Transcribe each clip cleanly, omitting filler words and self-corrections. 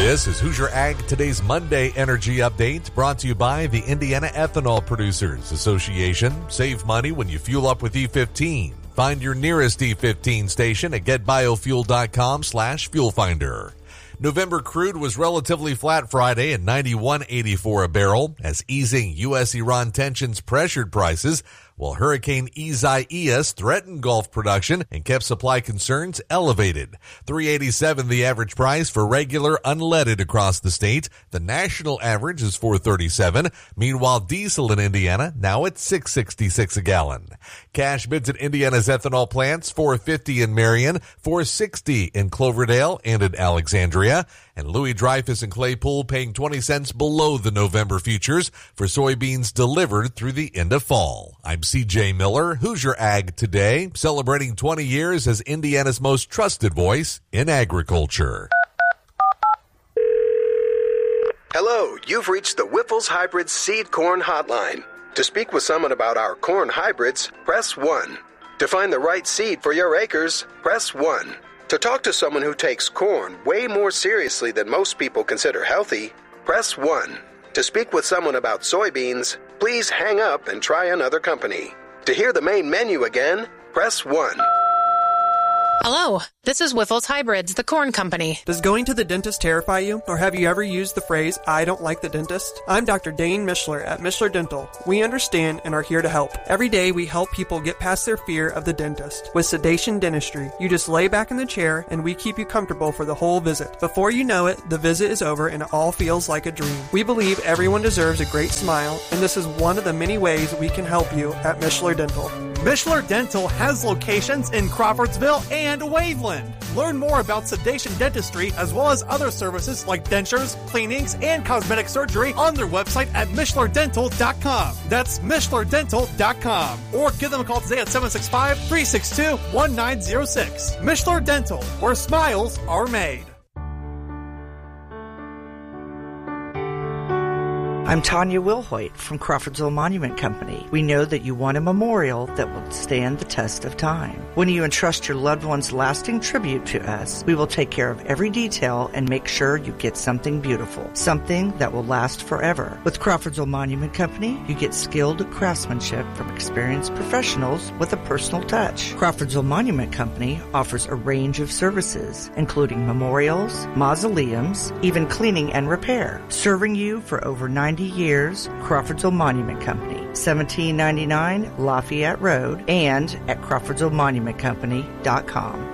This is Hoosier Ag Today's Monday Energy Update, brought to you by the Indiana Ethanol Producers Association. Save money when you fuel up with E15. Find your nearest E15 station at getbiofuel.com/fuel finder. November crude was relatively flat Friday at $91.84 a barrel as easing U.S.-Iran tensions pressured prices, while Hurricane Isaias threatened Gulf production and kept supply concerns elevated. $3.87 the average price for regular unleaded across the state. The national average is $4.37. Meanwhile, diesel in Indiana now at $6.66 a gallon. Cash bids at Indiana's ethanol plants, $4.50 in Marion, $4.60 in Cloverdale and in Alexandria. And Louis Dreyfus and Claypool paying 20 cents below the November futures for soybeans delivered through the end of fall. I'm CJ Miller, Hoosier Ag Today, celebrating 20 years as Indiana's most trusted voice in agriculture. Hello, you've reached the Wyffels Hybrid Seed Corn Hotline. To speak with someone about our corn hybrids, press 1. To find the right seed for your acres, press 1. To talk to someone who takes corn way more seriously than most people consider healthy, press 1. To speak with someone about soybeans, please hang up and try another company. To hear the main menu again, press 1. Hello, this is Wyffels Hybrids, the corn company. Does going to the dentist terrify you? Or have you ever used the phrase, I don't like the dentist? I'm Dr. Dane Mishler at Mishler Dental. We understand and are here to help. Every day we help people get past their fear of the dentist. With sedation dentistry, you just lay back in the chair and we keep you comfortable for the whole visit. Before you know it, the visit is over and it all feels like a dream. We believe everyone deserves a great smile, and this is one of the many ways we can help you at Mishler Dental. Mishler Dental has locations in Crawfordsville and Waveland. Learn more about sedation dentistry as well as other services like dentures, cleanings, and cosmetic surgery on their website at MishlerDental.com. That's MishlerDental.com. Or give them a call today at 765-362-1906. Mishler Dental, where smiles are made. I'm Tanya Wilhoit from Crawfordsville Monument Company. We know that you want a memorial that will stand the test of time. When you entrust your loved one's lasting tribute to us, we will take care of every detail and make sure you get something beautiful, something that will last forever. With Crawfordsville Monument Company, you get skilled craftsmanship from experienced professionals with a personal touch. Crawfordsville Monument Company offers a range of services, including memorials, mausoleums, even cleaning and repair. Serving you for over 90 years, Crawfordsville Monument Company, 1799 Lafayette Road, and at CrawfordsvilleMonumentCompany.com.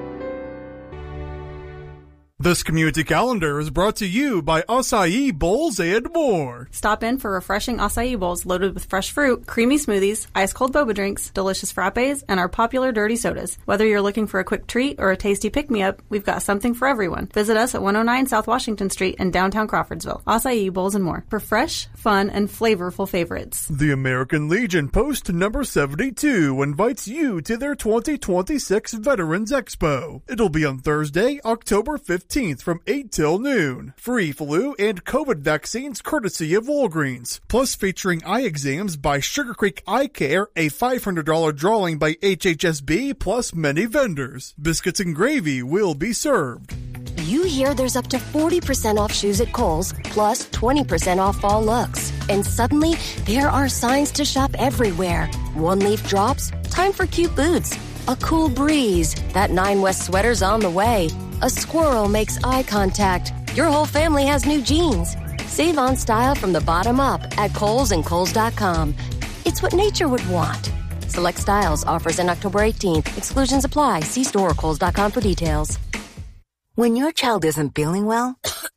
This community calendar is brought to you by Acai Bowls and more. Stop in for refreshing acai bowls loaded with fresh fruit, creamy smoothies, ice-cold boba drinks, delicious frappes, and our popular dirty sodas. Whether you're looking for a quick treat or a tasty pick-me-up, we've got something for everyone. Visit us at 109 South Washington Street in downtown Crawfordsville. Acai Bowls and more for fresh, fun, and flavorful favorites. The American Legion Post number 72 invites you to their 2026 Veterans Expo. It'll be on Thursday, October 15th. From 8 till noon. Free flu and COVID vaccines courtesy of Walgreens. Plus featuring eye exams by Sugar Creek Eye Care, a $500 drawing by HHSB, plus many vendors. Biscuits and gravy will be served. You hear there's up to 40% off shoes at Kohl's, plus 20% off fall looks. And suddenly, there are signs to shop everywhere. One leaf drops, time for cute boots. A cool breeze, that 9 West sweater's on the way. A squirrel makes eye contact. Your whole family has new jeans. Save on style from the bottom up at Kohl's and Kohl's.com. It's what nature would want. Select styles, offers in October 18th. Exclusions apply. See store or Kohl's.com for details. When your child isn't feeling well,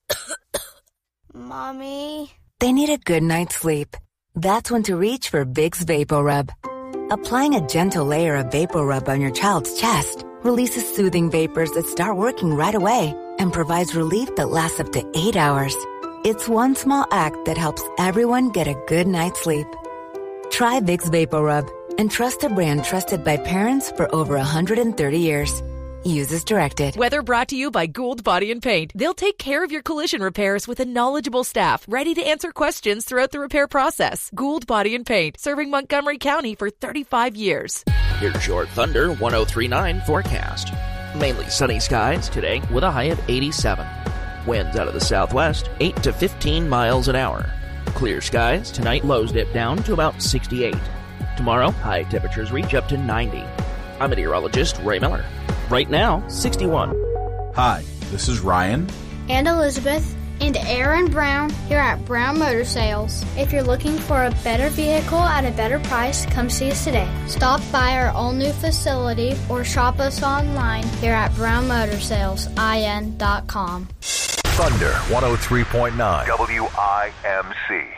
Mommy, they need a good night's sleep. That's when to reach for Vicks VapoRub. Applying a gentle layer of VapoRub on your child's chest releases soothing vapors that start working right away and provides relief that lasts up to 8 hours. It's one small act that helps everyone get a good night's sleep. Try Vicks VapoRub and trust a brand trusted by parents for over 130 years. Use as directed. Weather brought to you by Gould Body & Paint. They'll take care of your collision repairs with a knowledgeable staff ready to answer questions throughout the repair process. Gould Body & Paint, serving Montgomery County for 35 years. Here's your Thunder 103.9 forecast. Mainly sunny skies today with a high of 87. Winds out of the southwest, 8 to 15 miles an hour. Clear skies. Tonight, lows dip down to about 68. Tomorrow, high temperatures reach up to 90. I'm meteorologist Ray Miller. Right now, 61. Hi, this is Ryan. And Elizabeth. And Aaron Brown here at Brown Motor Sales. If you're looking for a better vehicle at a better price, come see us today. Stop by our all-new facility or shop us online here at brownmotorsalesIN.com. Thunder 103.9 WIMC.